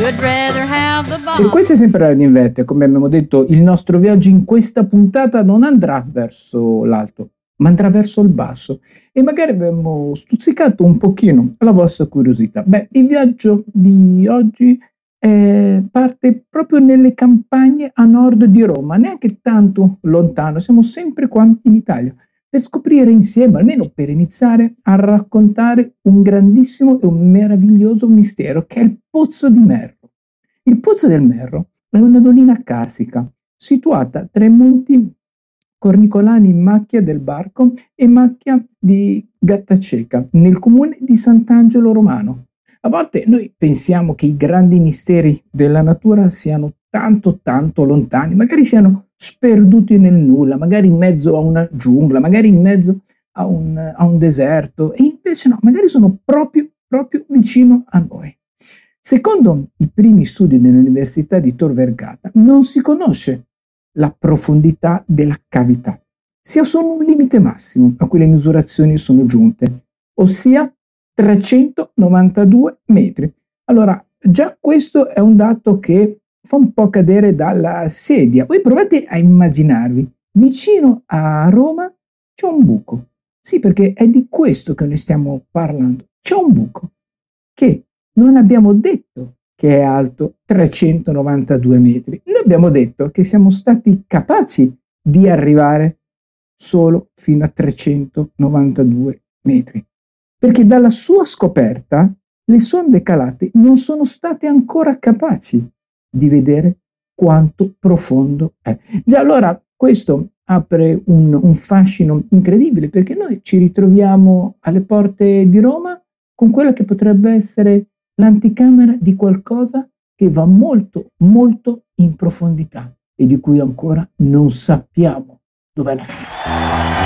E questa è sempre Radio Invette. Come abbiamo detto, il nostro viaggio in questa puntata non andrà verso l'alto, ma andrà verso il basso. E magari abbiamo stuzzicato un pochino la vostra curiosità. Beh, il viaggio di oggi parte proprio nelle campagne a nord di Roma, neanche tanto lontano, siamo sempre qua in Italia, per scoprire insieme, almeno per iniziare a raccontare un grandissimo e un meraviglioso mistero che è il Pozzo di Merro. Il Pozzo del Merro è una dolina carsica situata tra i monti Cornicolani Macchia del Barco e Macchia di Gattaceca, nel comune di Sant'Angelo Romano. A volte noi pensiamo che i grandi misteri della natura siano tanto lontani, magari siano sperduti nel nulla, magari in mezzo a una giungla, magari in mezzo a un deserto, e invece no, magari sono proprio vicino a noi. Secondo i primi studi dell'Università di Tor Vergata, non si conosce la profondità della cavità. Si ha solo un limite massimo a cui le misurazioni sono giunte, ossia 392 metri. Allora, già questo è un dato che fa un po' cadere dalla sedia. Voi provate a immaginarvi, vicino a Roma c'è un buco. Sì, perché è di questo che noi stiamo parlando. C'è un buco che non abbiamo detto che è alto 392 metri. Noi abbiamo detto che siamo stati capaci di arrivare solo fino a 392 metri. Perché dalla sua scoperta le sonde calate non sono state ancora capaci di vedere quanto profondo è. Già allora questo apre un fascino incredibile, perché noi ci ritroviamo alle porte di Roma con quella che potrebbe essere l'anticamera di qualcosa che va molto in profondità e di cui ancora non sappiamo dov'è la fine.